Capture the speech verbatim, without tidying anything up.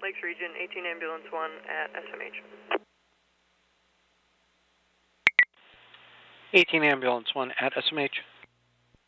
Lakes Region, eighteen Ambulance one at S M H. eighteen Ambulance one at S M H.